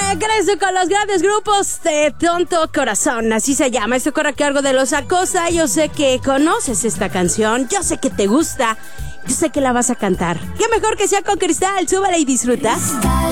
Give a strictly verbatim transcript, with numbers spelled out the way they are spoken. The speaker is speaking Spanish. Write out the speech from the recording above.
regreso con los grandes grupos de Tonto Corazón, así se llama. Esto corre a cargo de Los Acosta. Yo sé que conoces esta canción, yo sé que te gusta, yo sé que la vas a cantar. Qué mejor que sea con Cristal, súbela y disfruta.